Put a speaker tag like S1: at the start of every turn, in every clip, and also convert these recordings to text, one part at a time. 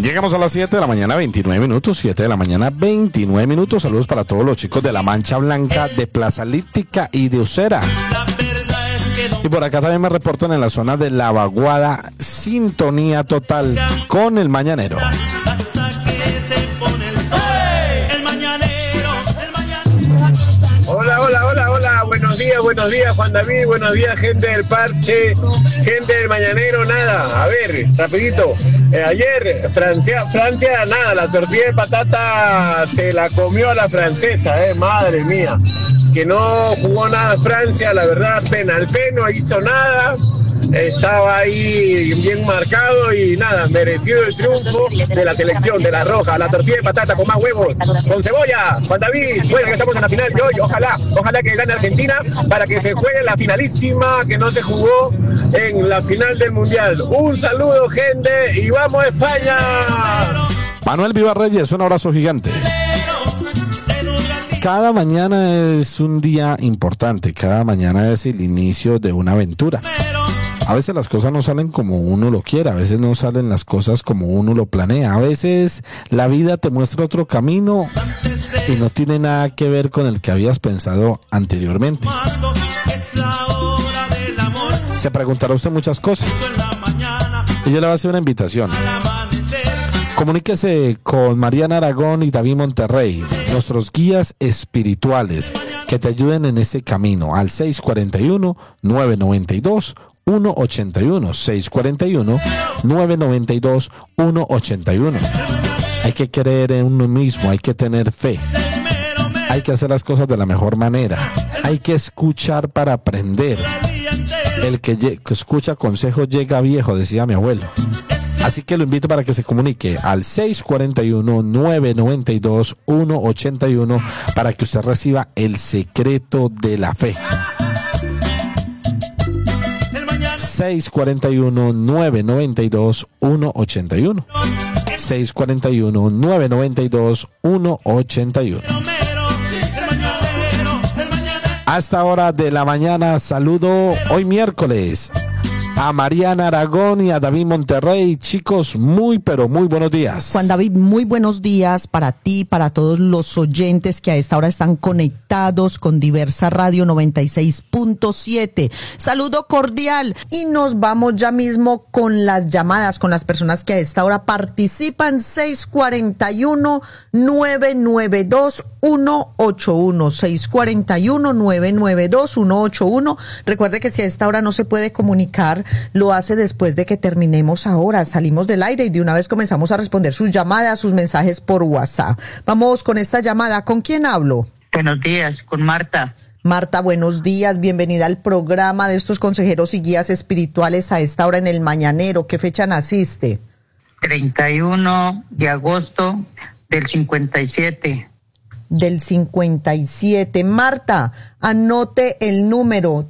S1: Llegamos a las 7 de la mañana, 29 minutos, 7 de la mañana, 29 minutos. Saludos para todos los chicos de la Mancha Blanca, de Plaza Lítica y de Usera. Y por acá también me reportan en la zona de La Vaguada, sintonía total con el Mañanero.
S2: Hola, buenos días, Juan David, buenos días, gente del Parche, gente del Mañanero, nada, a ver, rapidito, ayer Francia, nada, la tortilla de patata se la comió a la francesa, madre mía, que no jugó nada Francia, la verdad, penalti, no hizo nada. Estaba ahí bien marcado y nada, merecido el triunfo de la selección, de la roja, la tortilla de patata con más huevos, con cebolla. Juan David, bueno, que estamos en la final de hoy, ojalá que gane Argentina para que se juegue la finalísima que no se jugó en la final del Mundial. Un saludo, gente, y vamos a España.
S1: Manuel Vivarreyes, un abrazo gigante. Cada mañana es un día importante, cada mañana es el inicio de una aventura. A veces las cosas no salen como uno lo quiere, a veces no salen las cosas como uno lo planea, a veces la vida te muestra otro camino y no tiene nada que ver con el que habías pensado anteriormente. Se preguntará usted muchas cosas y yo le voy a hacer una invitación. Comuníquese con Mariana Aragón y David Monterrey, nuestros guías espirituales que te ayuden en ese camino, al 641-992-181, 641-992-181. Hay que creer en uno mismo, hay que tener fe, hay que hacer las cosas de la mejor manera, hay que escuchar para aprender. El que escucha consejos llega viejo, decía mi abuelo. Así que lo invito para que se comunique al 641-992-181 para que usted reciba el secreto de la fe. 641-992-181. 641-992-181. Hasta hora de la mañana saludo hoy miércoles a Mariana Aragón y a David Monterrey. Chicos, muy buenos días.
S3: Juan David, muy buenos días para ti, para todos los oyentes que a esta hora están conectados con Diversa Radio 96.7. Saludo cordial y nos vamos ya mismo con las llamadas, con las personas que a esta hora participan. 641-992-181. 641-992-181. Recuerde que si a esta hora no se puede comunicar, lo hace después de que terminemos ahora. Salimos del aire y de una vez comenzamos a responder sus llamadas, sus mensajes por WhatsApp. Vamos con esta llamada. ¿Con quién hablo?
S4: Buenos días, con Marta.
S3: Marta, buenos días. Bienvenida al programa de estos consejeros y guías espirituales a esta hora en el Mañanero. ¿Qué fecha naciste?
S4: 31 de agosto del 57.
S3: Del 57. Marta, anote el número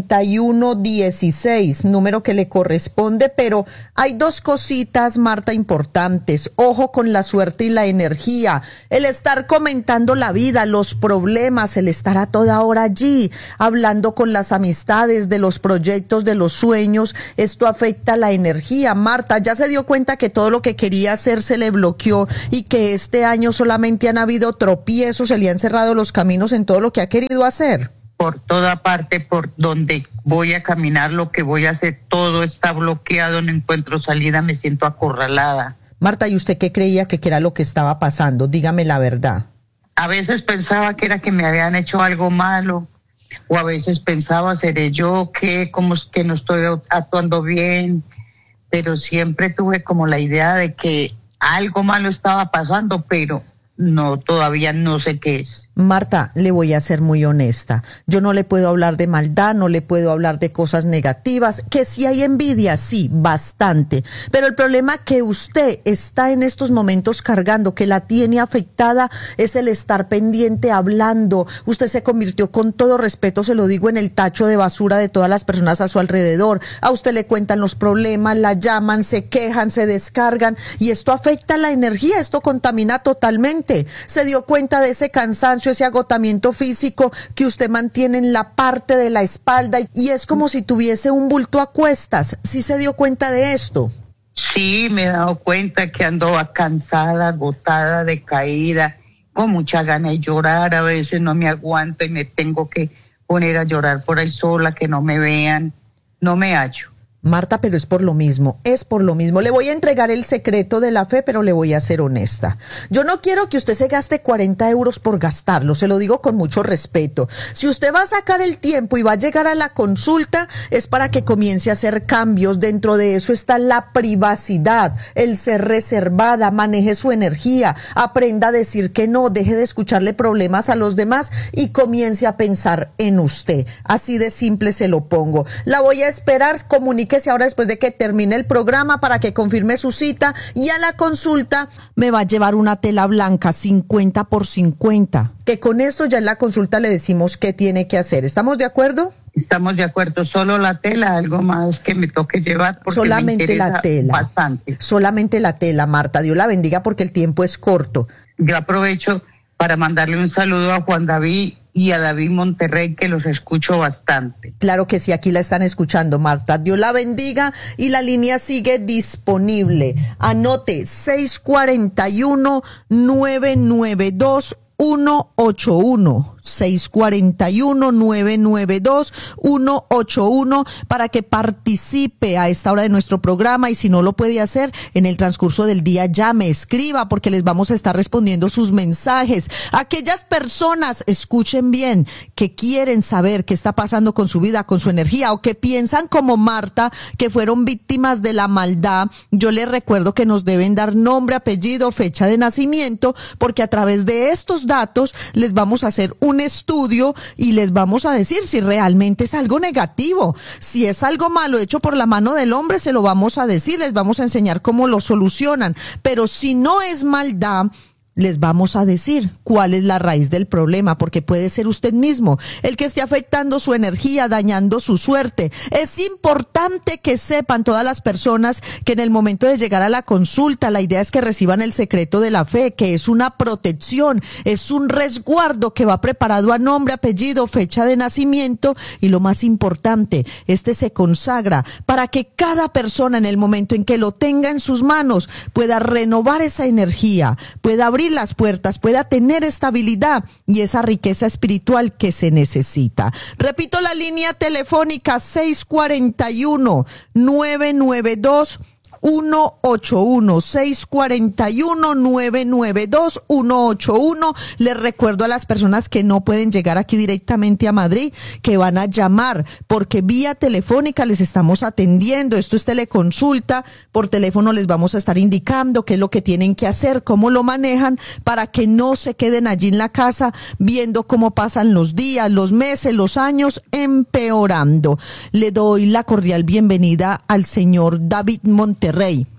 S3: 3116, número que le corresponde, pero hay dos cositas, Marta, importantes. Ojo con la suerte y la energía, el estar comentando la vida, los problemas, el estar a toda hora allí, hablando con las amistades, de los proyectos, de los sueños. Esto afecta la energía. Marta, ¿ya se dio cuenta que todo lo que quería hacer se le bloqueó y que este año solamente han habido tropiezos, se le han cerrado los caminos en todo lo que ha querido hacer?
S4: Por toda parte, por donde voy a caminar, lo que voy a hacer, todo está bloqueado, no encuentro salida, me siento acorralada.
S3: Marta, ¿y usted qué creía que era lo que estaba pasando? Dígame la verdad.
S4: A veces pensaba que era que me habían hecho algo malo, o a veces pensaba, ¿seré yo que como es que no estoy actuando bien? Pero siempre tuve como la idea de que algo malo estaba pasando, pero no, todavía no sé qué es.
S3: Marta, le voy a ser muy honesta. Yo no le puedo hablar de maldad, no le puedo hablar de cosas negativas. Que si hay envidia, sí, bastante. Pero el problema que usted está en estos momentos cargando, que la tiene afectada, es el estar pendiente, hablando. Usted se convirtió, con todo respeto, se lo digo, en el tacho de basura de todas las personas a su alrededor. A usted le cuentan los problemas, la llaman, se quejan, se descargan, y esto afecta la energía, esto contamina totalmente. Se dio cuenta de ese cansancio, ese agotamiento físico que usted mantiene en la parte de la espalda, y es como si tuviese un bulto a cuestas. ¿Sí se dio cuenta de esto?
S4: Sí, me he dado cuenta que ando cansada, agotada, decaída, con mucha gana de llorar. A veces no me aguanto y me tengo que poner a llorar por ahí sola, que no me vean. No me hallo.
S3: Marta, pero es por lo mismo, es por lo mismo. Le voy a entregar el secreto de la fe, pero le voy a ser honesta. Yo no quiero que usted se gaste 40 euros por gastarlo, se lo digo con mucho respeto. Si usted va a sacar el tiempo y va a llegar a la consulta, es para que comience a hacer cambios. Dentro de eso está la privacidad, el ser reservada, maneje su energía, aprenda a decir que no, deje de escucharle problemas a los demás y comience a pensar en usted. Así de simple se lo pongo. La voy a esperar, comuníquese ahora después de que termine el programa para que confirme su cita y a la consulta me va a llevar una tela blanca 50 por 50, que con esto ya en la consulta le decimos qué tiene que hacer. ¿Estamos de acuerdo?
S4: Estamos de acuerdo, solo la tela, algo más que me toque llevar porque
S3: solamente
S4: me interesa
S3: la tela.
S4: Bastante.
S3: Solamente la tela, Marta. Dios la bendiga porque el tiempo es corto.
S4: Yo aprovecho para mandarle un saludo a Juan David y a David Monterrey, que los escucho bastante.
S3: Claro que sí, aquí la están escuchando, Marta. Dios la bendiga y la línea sigue disponible. Anote 641-992-181. 641-992-181 para que participe a esta hora de nuestro programa, y si no lo puede hacer en el transcurso del día, llame, escriba, porque les vamos a estar respondiendo sus mensajes. Aquellas personas, escuchen bien, que quieren saber qué está pasando con su vida, con su energía, o que piensan como Marta, que fueron víctimas de la maldad, yo les recuerdo que nos deben dar nombre, apellido, fecha de nacimiento, porque a través de estos datos les vamos a hacer un estudio y les vamos a decir si realmente es algo negativo. Si es algo malo hecho por la mano del hombre, se lo vamos a decir, les vamos a enseñar cómo lo solucionan. Pero si no es maldad, les vamos a decir cuál es la raíz del problema, porque puede ser usted mismo el que esté afectando su energía, dañando su suerte. Es importante que sepan todas las personas que en el momento de llegar a la consulta, la idea es que reciban el secreto de la fe, que es una protección, es un resguardo que va preparado a nombre, apellido, fecha de nacimiento, y lo más importante, este se consagra para que cada persona en el momento en que lo tenga en sus manos pueda renovar esa energía, pueda abrir las puertas, pueda tener estabilidad y esa riqueza espiritual que se necesita. Repito la línea telefónica 641-992-181, 641-992-181. Les recuerdo a las personas que no pueden llegar aquí directamente a Madrid que van a llamar, porque vía telefónica les estamos atendiendo. Esto es teleconsulta, por teléfono les vamos a estar indicando qué es lo que tienen que hacer, cómo lo manejan, para que no se queden allí en la casa viendo cómo pasan los días, los meses, los años empeorando. Le doy la cordial bienvenida al señor David Monterrey.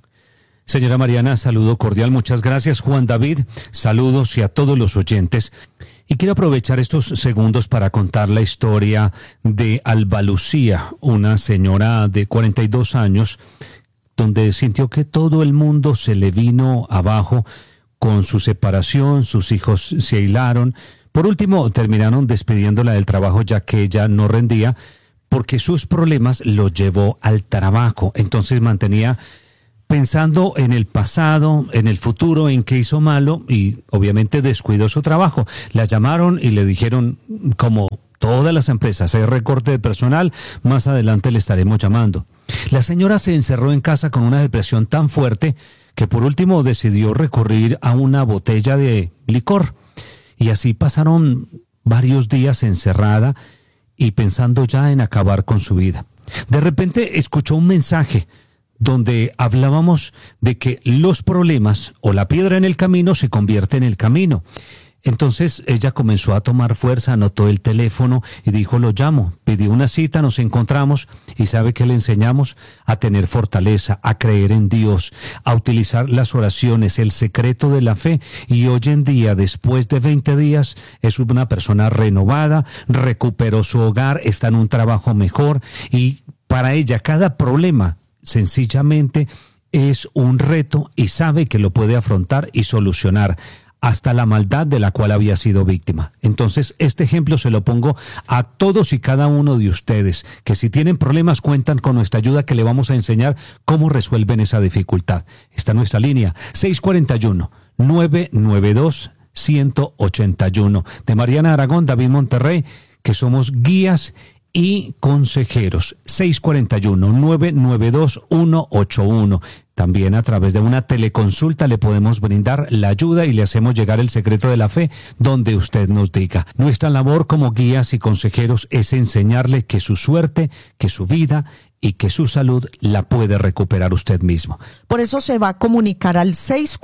S5: Señora Mariana, saludo cordial, muchas gracias. Juan David, saludos y a todos los oyentes. Y quiero aprovechar estos segundos para contar la historia de Alba Lucía, una señora de 42 años, donde sintió que todo el mundo se le vino abajo con su separación, sus hijos se aislaron. Por último, terminaron despidiéndola del trabajo ya que ella no rendía, porque sus problemas los llevó al trabajo. Entonces mantenía pensando en el pasado, en el futuro, en qué hizo malo, y obviamente descuidó su trabajo. La llamaron y le dijeron, como todas las empresas, hay recorte de personal, más adelante le estaremos llamando. La señora se encerró en casa con una depresión tan fuerte que por último decidió recurrir a una botella de licor. Y así pasaron varios días encerrada y pensando ya en acabar con su vida. De repente escuchó un mensaje donde hablábamos de que los problemas o la piedra en el camino se convierte en el camino. Entonces ella comenzó a tomar fuerza, anotó el teléfono y dijo, lo llamo. Pidió una cita, nos encontramos y ¿sabe qué le enseñamos? A tener fortaleza, a creer en Dios, a utilizar las oraciones, el secreto de la fe. Y hoy en día, después de 20 días, es una persona renovada, recuperó su hogar, está en un trabajo mejor y para ella cada problema sencillamente es un reto y sabe que lo puede afrontar y solucionar. hasta la maldad de la cual había sido víctima. Entonces, este ejemplo se lo pongo a todos y cada uno de ustedes, que si tienen problemas cuentan con nuestra ayuda, que le vamos a enseñar cómo resuelven esa dificultad. Está nuestra línea 641-992-181 de Mariana Aragón, David Monterrey, que somos guías y consejeros. 641-992-181. También a través de una teleconsulta le podemos brindar la ayuda y le hacemos llegar el secreto de la fe donde usted nos diga. Nuestra labor como guías y consejeros es enseñarle que su suerte, que su vida y que su salud la puede recuperar usted mismo.
S3: Por eso se va a comunicar al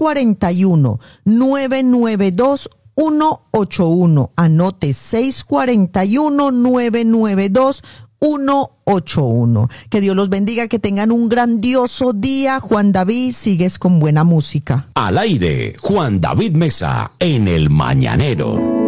S3: 641-992-181. Anote 641-992-181. Que Dios los bendiga, que tengan un grandioso día. Juan David, sigues con buena música.
S6: Al aire, Juan David Mesa, en El Mañanero.